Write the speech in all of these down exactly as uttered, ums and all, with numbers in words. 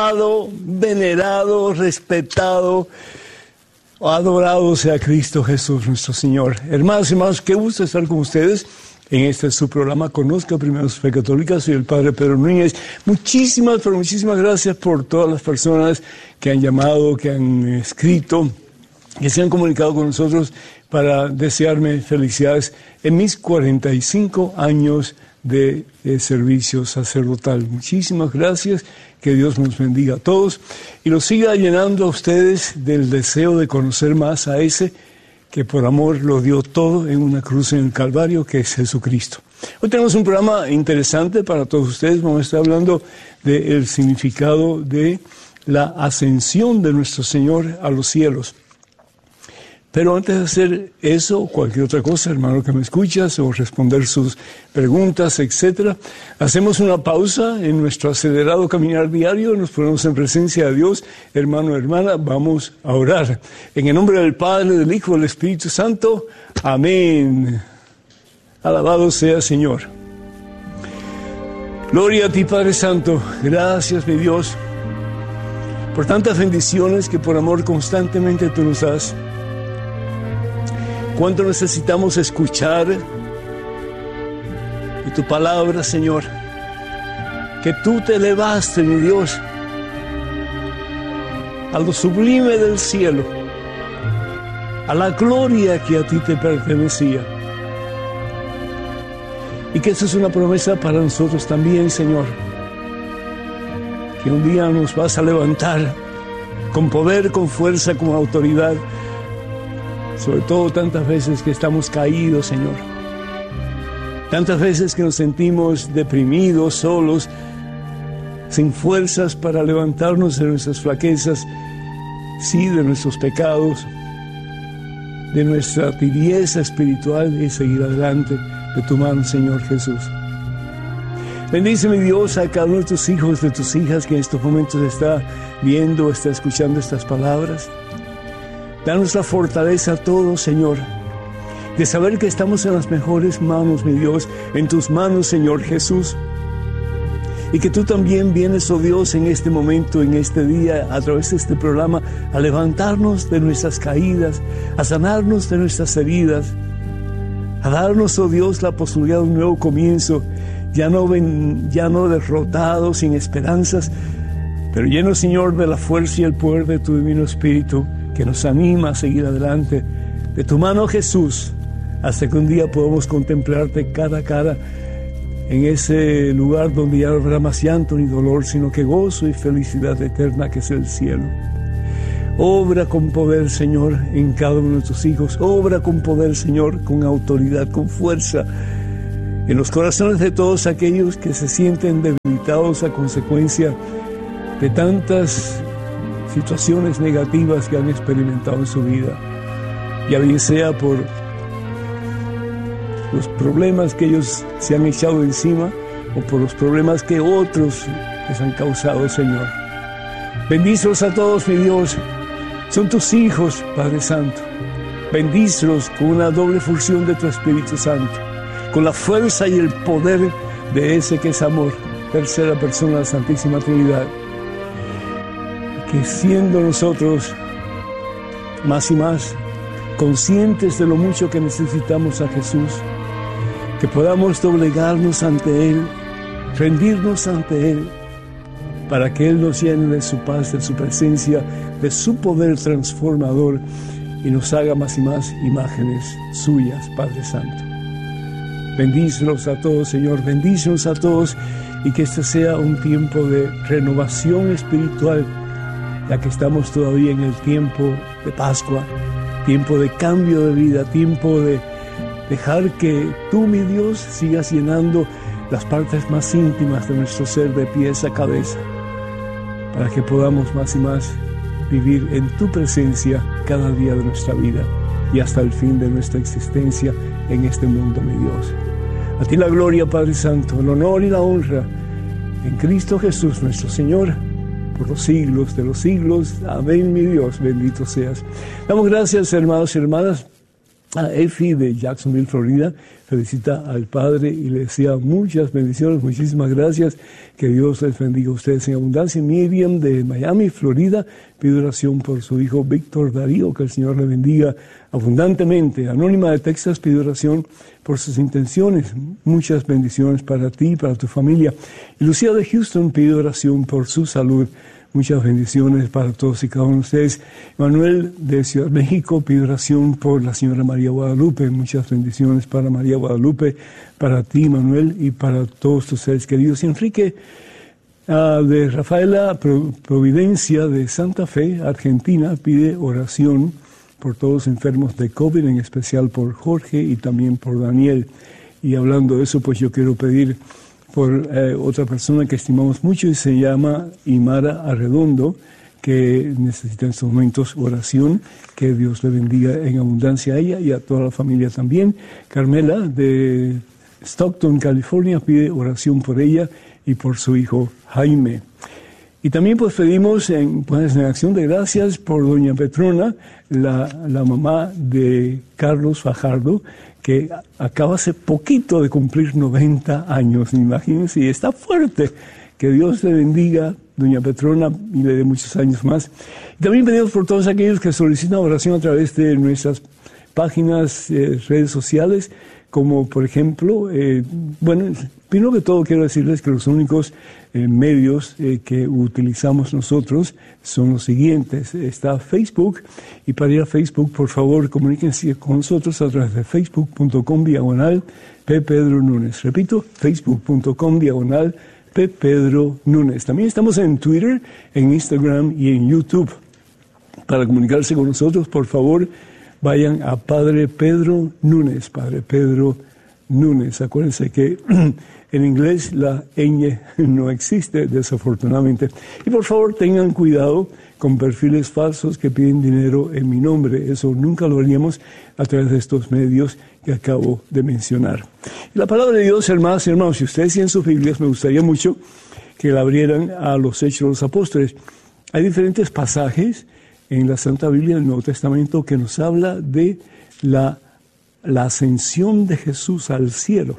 amado, venerado, respetado, adorado sea Cristo Jesús nuestro Señor. Hermanos y hermanos, qué gusto estar con ustedes en este su programa Conozca Primero su Fe Católica. Soy el Padre Pedro Núñez. Muchísimas, pero muchísimas gracias por todas las personas que han llamado, que han escrito, que se han comunicado con nosotros para desearme felicidades en mis cuarenta y cinco años de, de servicio sacerdotal. Muchísimas gracias, que Dios nos bendiga a todos y los siga llenando a ustedes del deseo de conocer más a ese que por amor lo dio todo en una cruz en el Calvario, que es Jesucristo. Hoy tenemos un programa interesante para todos ustedes. Vamos a estar hablando del significado de la ascensión de nuestro Señor a los cielos. Pero antes de hacer eso, o cualquier otra cosa, hermano que me escuchas, o responder sus preguntas, etcétera, hacemos una pausa en nuestro acelerado caminar diario, nos ponemos en presencia de Dios. Hermano, hermana, vamos a orar. En el nombre del Padre, del Hijo, del Espíritu Santo. Amén. Alabado sea Señor. Gloria a ti, Padre Santo. Gracias, mi Dios, por tantas bendiciones que por amor constantemente tú nos das. Cuánto necesitamos escuchar de tu palabra, Señor. Que tú te elevaste, mi Dios, a lo sublime del cielo, a la gloria que a ti te pertenecía. Y que esa es una promesa para nosotros también, Señor. Que un día nos vas a levantar con poder, con fuerza, con autoridad. Sobre todo tantas veces que estamos caídos, Señor. Tantas veces que nos sentimos deprimidos, solos, sin fuerzas para levantarnos de nuestras flaquezas, sí, de nuestros pecados, de nuestra tibieza espiritual y seguir adelante de tu mano, Señor Jesús. Bendice, mi Dios, a cada uno de tus hijos, de tus hijas que en estos momentos está viendo, está escuchando estas palabras. Danos la fortaleza a todos, Señor, de saber que estamos en las mejores manos, mi Dios, en tus manos, Señor Jesús. Y que tú también vienes, oh Dios, en este momento, en este día, a través de este programa, a levantarnos de nuestras caídas, a sanarnos de nuestras heridas, a darnos, oh Dios, la posibilidad de un nuevo comienzo, ya no, ven, ya no derrotados, sin esperanzas, pero llenos, Señor, de la fuerza y el poder de tu Divino Espíritu, que nos anima a seguir adelante, de tu mano, Jesús, hasta que un día podamos contemplarte cara a cara en ese lugar donde ya no habrá más llanto ni dolor, sino que gozo y felicidad eterna, que es el cielo. Obra con poder, Señor, en cada uno de tus hijos. Obra con poder, Señor, con autoridad, con fuerza, en los corazones de todos aquellos que se sienten debilitados a consecuencia de tantas situaciones negativas que han experimentado en su vida, ya bien sea por los problemas que ellos se han echado encima o por los problemas que otros les han causado, Señor. Bendícelos a todos, mi Dios. Son tus hijos, Padre Santo. Bendícelos con una doble función de tu Espíritu Santo, con la fuerza y el poder de ese que es amor, tercera persona de la Santísima Trinidad. Que siendo nosotros más y más conscientes de lo mucho que necesitamos a Jesús, que podamos doblegarnos ante Él, rendirnos ante Él, para que Él nos llene de su paz, de su presencia, de su poder transformador y nos haga más y más imágenes suyas, Padre Santo. Bendícelos a todos, Señor, bendícelos a todos, y que este sea un tiempo de renovación espiritual, ya que estamos todavía en el tiempo de Pascua, tiempo de cambio de vida, tiempo de dejar que tú, mi Dios, sigas llenando las partes más íntimas de nuestro ser, de pies a cabeza, para que podamos más y más vivir en tu presencia cada día de nuestra vida y hasta el fin de nuestra existencia en este mundo, mi Dios. A ti la gloria, Padre Santo, el honor y la honra en Cristo Jesús, nuestro Señor, por los siglos de los siglos. Amén, mi Dios, bendito seas. Damos gracias, hermanos y hermanas, A Efi de Jacksonville, Florida, felicita al Padre y le desea muchas bendiciones, muchísimas gracias, que Dios les bendiga a ustedes en abundancia. Miriam de Miami, Florida, pide oración por su hijo Víctor Darío, que el Señor le bendiga abundantemente. Anónima de Texas pide oración por sus intenciones, muchas bendiciones para ti y para tu familia. Y Lucía de Houston pide oración por su salud. Muchas bendiciones para todos y cada uno de ustedes. Manuel de Ciudad de México pide oración por la señora María Guadalupe. Muchas bendiciones para María Guadalupe, para ti, Manuel, y para todos tus seres queridos. Y Enrique uh, de Rafaela Providencia de Santa Fe, Argentina, pide oración por todos los enfermos de COVID, en especial por Jorge y también por Daniel. Y hablando de eso, pues yo quiero pedir por eh, otra persona que estimamos mucho y se llama Imara Arredondo, que necesita en estos momentos oración, que Dios le bendiga en abundancia a ella y a toda la familia también. Carmela de Stockton, California, pide oración por ella y por su hijo Jaime. Y también pues pedimos en, pues, en acción de gracias por doña Petrona, la, la mamá de Carlos Fajardo, que acaba hace poquito de cumplir noventa años, imagínense, y está fuerte. Que Dios le bendiga, doña Petrona, y le dé muchos años más. Y también pedimos por todos aquellos que solicitan oración a través de nuestras páginas, eh, redes sociales, como por ejemplo, eh, bueno, primero que todo quiero decirles que los únicos eh, medios eh, que utilizamos nosotros son los siguientes. Está Facebook, y para ir a Facebook, por favor, comuníquense con nosotros a través de facebook punto com diagonal P. Pedro Núñez. Repito, facebook punto com diagonal P. Pedro Núñez. También estamos en Twitter, en Instagram y en YouTube. Para comunicarse con nosotros, por favor, vayan a Padre Pedro Núñez, Padre Pedro Núñez. Acuérdense que en inglés la ñ no existe, desafortunadamente. Y por favor tengan cuidado con perfiles falsos que piden dinero en mi nombre. Eso nunca lo haríamos a través de estos medios que acabo de mencionar. Y la palabra de Dios, hermanas y hermanos, si ustedes tienen sus Biblias, me gustaría mucho que la abrieran a los Hechos de los Apóstoles. Hay diferentes pasajes en la Santa Biblia del Nuevo Testamento que nos habla de la, la ascensión de Jesús al cielo.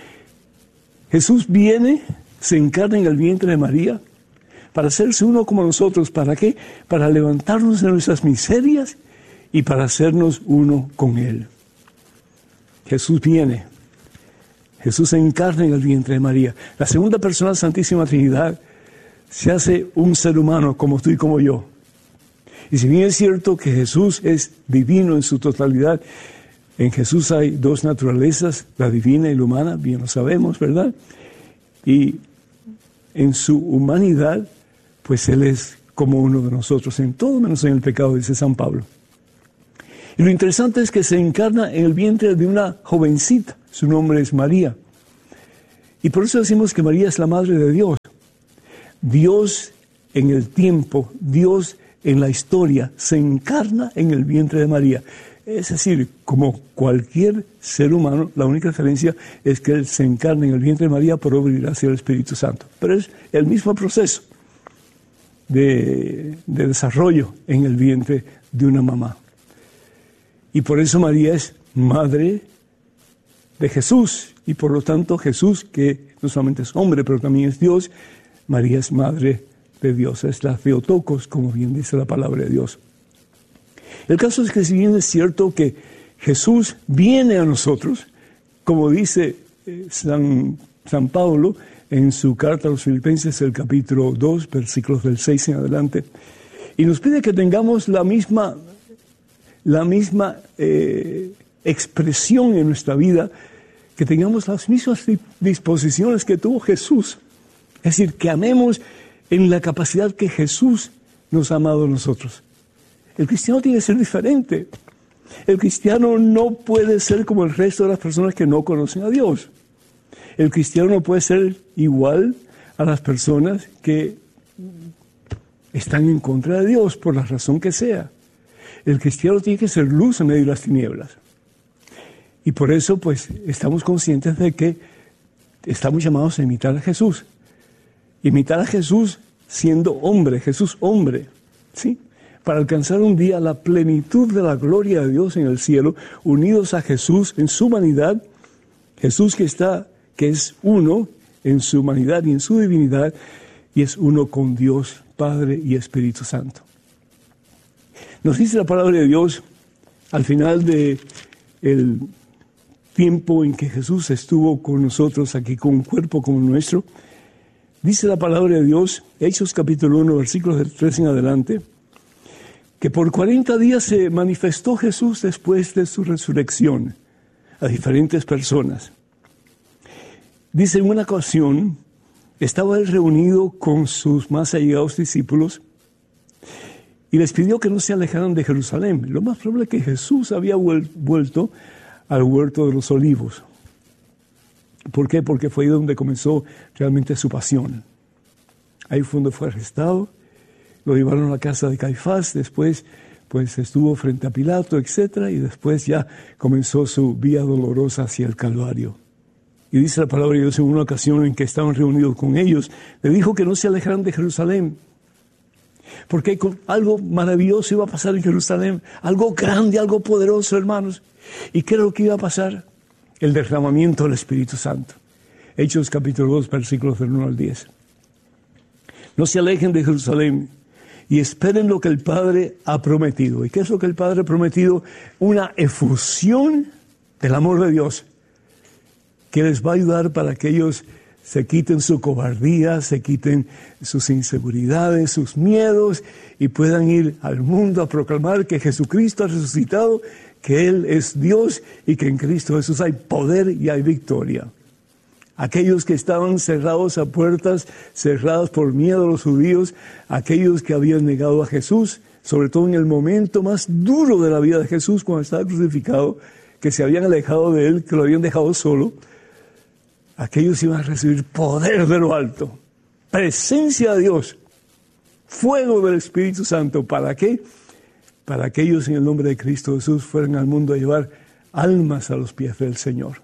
Jesús viene, se encarna en el vientre de María para hacerse uno como nosotros. ¿Para qué? Para levantarnos de nuestras miserias y para hacernos uno con Él. Jesús viene. Jesús se encarna en el vientre de María. La segunda persona de la Santísima Trinidad se hace un ser humano como tú y como yo. Y si bien es cierto que Jesús es divino en su totalidad, en Jesús hay dos naturalezas, la divina y la humana, bien lo sabemos, ¿verdad? Y en su humanidad, pues Él es como uno de nosotros, en todo menos en el pecado, dice San Pablo. Y lo interesante es que se encarna en el vientre de una jovencita, su nombre es María. Y por eso decimos que María es la madre de Dios. Dios en el tiempo, Dios en la historia, se encarna en el vientre de María. Es decir, como cualquier ser humano, la única diferencia es que Él se encarna en el vientre de María por obra y gracia del Espíritu Santo. Pero es el mismo proceso de, de desarrollo en el vientre de una mamá. Y por eso María es madre de Jesús. Y por lo tanto Jesús, que no solamente es hombre, pero también es Dios, María es madre de Dios. Es la Theotokos, como bien dice la palabra de Dios. El caso es que si bien es cierto que Jesús viene a nosotros, como dice eh, San, San Pablo en su carta a los Filipenses, el capítulo dos, versículos del seis en adelante, y nos pide que tengamos la misma, la misma eh, expresión en nuestra vida, que tengamos las mismas disposiciones que tuvo Jesús. Es decir, que amemos en la capacidad que Jesús nos ha amado a nosotros. El cristiano tiene que ser diferente. El cristiano no puede ser como el resto de las personas que no conocen a Dios. El cristiano no puede ser igual a las personas que están en contra de Dios, por la razón que sea. El cristiano tiene que ser luz en medio de las tinieblas. Y por eso, pues, estamos conscientes de que estamos llamados a imitar a Jesús. Imitar a Jesús siendo hombre, Jesús hombre, ¿sí? para alcanzar un día la plenitud de la gloria de Dios en el cielo, unidos a Jesús en su humanidad, Jesús que está, que es uno en su humanidad y en su divinidad, y es uno con Dios, Padre y Espíritu Santo. Nos dice la palabra de Dios al final de el tiempo en que Jesús estuvo con nosotros aquí, con un cuerpo como el nuestro. Dice la palabra de Dios, Hechos capítulo uno, versículos del tres en adelante, que por cuarenta días se manifestó Jesús después de su resurrección a diferentes personas. Dice, en una ocasión estaba él reunido con sus más allegados discípulos y les pidió que no se alejaran de Jerusalén. Lo más probable es que Jesús había vuelto al huerto de los olivos. ¿Por qué? Porque fue ahí donde comenzó realmente su pasión. Ahí fue donde fue arrestado, lo llevaron a la casa de Caifás, después pues estuvo frente a Pilato, etcétera, y después ya comenzó su vía dolorosa hacia el Calvario. Y dice la palabra de Dios en una ocasión en que estaban reunidos con ellos, le dijo que no se alejaran de Jerusalén, porque algo maravilloso iba a pasar en Jerusalén, algo grande, algo poderoso, hermanos. ¿Y qué era lo que iba a pasar? El derramamiento del Espíritu Santo. Hechos capítulo dos, versículos del uno al diez. No se alejen de Jerusalén y esperen lo que el Padre ha prometido. ¿Y qué es lo que el Padre ha prometido? Una efusión del amor de Dios, que les va a ayudar para que ellos se quiten su cobardía, se quiten sus inseguridades, sus miedos, y puedan ir al mundo a proclamar que Jesucristo ha resucitado, que Él es Dios y que en Cristo Jesús hay poder y hay victoria. Aquellos que estaban cerrados a puertas, cerradas por miedo a los judíos, aquellos que habían negado a Jesús, sobre todo en el momento más duro de la vida de Jesús, cuando estaba crucificado, que se habían alejado de Él, que lo habían dejado solo, aquellos iban a recibir poder de lo alto, presencia de Dios, fuego del Espíritu Santo. ¿Para qué? Para que ellos en el nombre de Cristo Jesús fueran al mundo a llevar almas a los pies del Señor.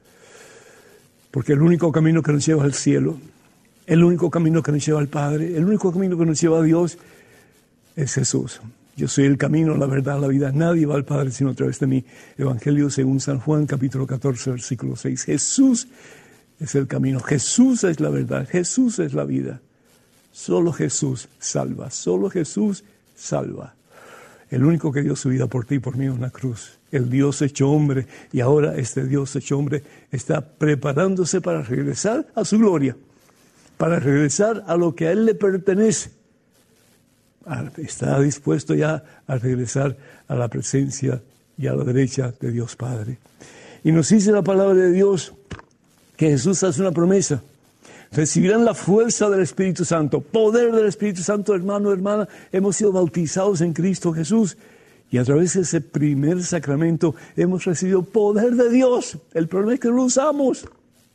Porque el único camino que nos lleva al cielo, el único camino que nos lleva al Padre, el único camino que nos lleva a Dios es Jesús. Yo soy el camino, la verdad, la vida. Nadie va al Padre sino a través de mí. Evangelio según San Juan, capítulo catorce, versículo seis. Jesús es el camino, Jesús es la verdad, Jesús es la vida. Solo Jesús salva, solo Jesús salva. El único que dio su vida por ti y por mí en una cruz. El Dios hecho hombre, y ahora este Dios hecho hombre está preparándose para regresar a su gloria, para regresar a lo que a Él le pertenece. Está dispuesto ya a regresar a la presencia y a la derecha de Dios Padre. Y nos dice la palabra de Dios que Jesús hace una promesa. Recibirán la fuerza del Espíritu Santo, poder del Espíritu Santo, hermano, hermana. Hemos sido bautizados en Cristo Jesús y a través de ese primer sacramento hemos recibido poder de Dios. El problema es que no lo usamos.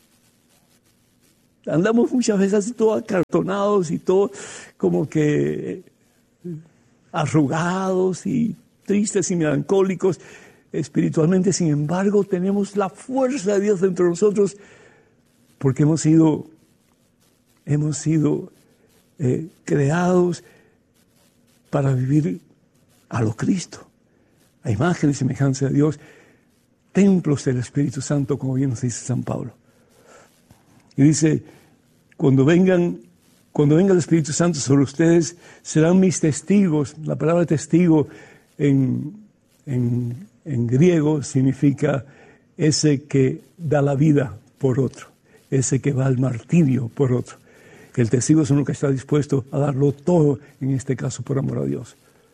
Andamos muchas veces así todos acartonados y todos como que arrugados y tristes y melancólicos espiritualmente. Sin embargo, tenemos la fuerza de Dios dentro de nosotros porque hemos sido Hemos sido eh, creados para vivir a lo Cristo, a imagen y semejanza de Dios, templos del Espíritu Santo, como bien nos dice San Pablo. Y dice, cuando vengan, cuando venga el Espíritu Santo sobre ustedes, serán mis testigos. La palabra testigo en, en, en griego significa ese que da la vida por otro, ese que va al martirio por otro. El testigo es uno que está dispuesto a darlo todo, en este caso por amor a Dios.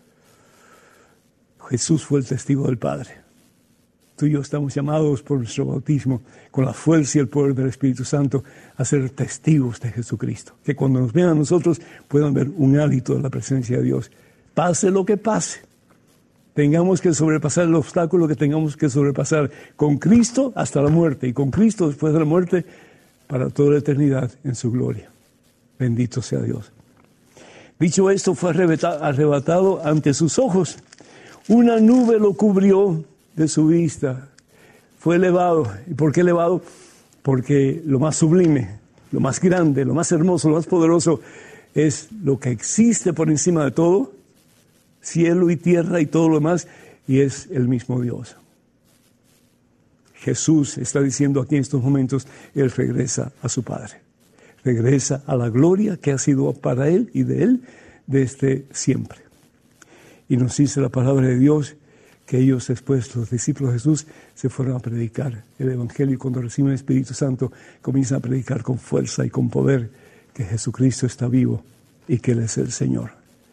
Jesús fue el testigo del Padre. Tú y yo estamos llamados por nuestro bautismo, con la fuerza y el poder del Espíritu Santo, a ser testigos de Jesucristo. Que cuando nos vean a nosotros puedan ver un hálito de la presencia de Dios. Pase lo que pase, tengamos que sobrepasar el obstáculo que tengamos que sobrepasar con Cristo hasta la muerte y con Cristo después de la muerte para toda la eternidad en su gloria. Bendito sea Dios. Dicho esto, fue arrebatado ante sus ojos. Una nube lo cubrió de su vista. Fue elevado. ¿Y por qué elevado? Porque lo más sublime, lo más grande, lo más hermoso, lo más poderoso es lo que existe por encima de todo. cielo y tierra y todo lo demás, y es el mismo Dios. Jesús está diciendo aquí en estos momentos, Él regresa a su Padre. Regresa a la gloria que ha sido para Él y de Él desde siempre. Y nos dice la palabra de Dios que ellos después, los discípulos de Jesús, se fueron a predicar el Evangelio, y cuando reciben el Espíritu Santo comienzan a predicar con fuerza y con poder que Jesucristo está vivo y que Él es el Señor.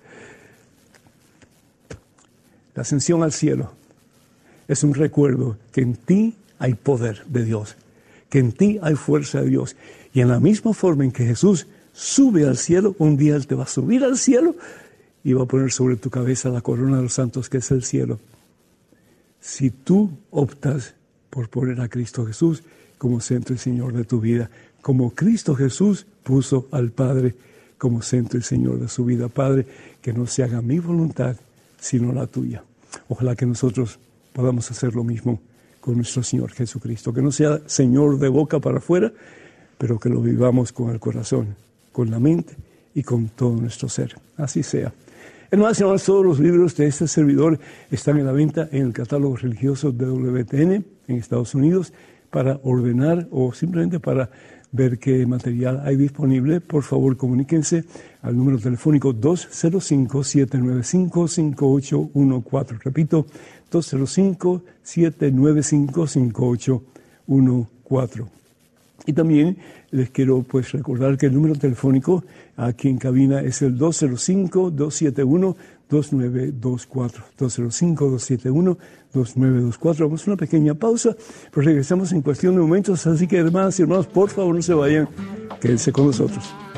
La ascensión al cielo es un recuerdo que en ti hay poder de Dios, que en ti hay fuerza de Dios. Y en la misma forma en que Jesús sube al cielo, un día Él te va a subir al cielo y va a poner sobre tu cabeza la corona de los santos, que es el cielo. Si tú optas por poner a Cristo Jesús como centro y Señor de tu vida, como Cristo Jesús puso al Padre como centro y Señor de su vida. Padre, que no se haga mi voluntad, sino la tuya. Ojalá que nosotros podamos hacer lo mismo con nuestro Señor Jesucristo, que no sea Señor de boca para afuera, pero que lo vivamos con el corazón, con la mente y con todo nuestro ser. Así sea. Hermanos y hermanas, todos los libros de este servidor están en la venta en el catálogo religioso de W T N en Estados Unidos. Para ordenar o simplemente para ver qué material hay disponible, por favor comuníquense al número telefónico dos cero cinco, siete nueve cinco, cinco ocho uno cuatro. Repito, dos cero cinco, siete nueve cinco, cinco ocho uno cuatro. Y también les quiero pues recordar que el número telefónico aquí en cabina es el dos cero cinco, dos siete uno, dos nueve dos cuatro. dos cero cinco, dos siete uno, dos nueve dos cuatro. Vamos a una pequeña pausa, pero regresamos en cuestión de momentos. Así que, hermanas y hermanos, por favor no se vayan, quédense con nosotros.